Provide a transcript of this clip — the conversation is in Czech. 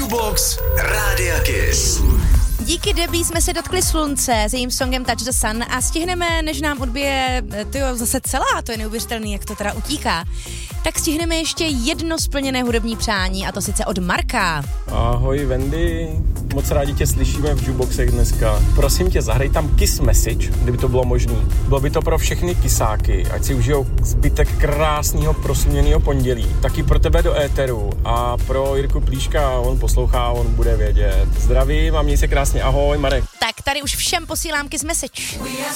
Jukebox Rádia Kiss. Díky Debbie jsme se dotkli slunce s jejím songem Touch the Sun a stihneme, než nám odbije, zase celá, to je neuvěřitelný, jak to teda utíká, tak stihneme ještě jedno splněné hudební přání, a to sice od Marka. Ahoj Wendy, moc rádi tě slyšíme v Jukeboxech dneska. Prosím tě, zahraj tam Kiss Message, kdyby to bylo možné. Bylo by to pro všechny kisáky, ať si užijou zbytek krásného prosluněného pondělí. Taky pro tebe do éteru a pro Jirku Plíška, on poslouchá, on bude vědět. Zdravím a měj se krásně, ahoj Marek. Tak tady už všem posílám Kiss Message.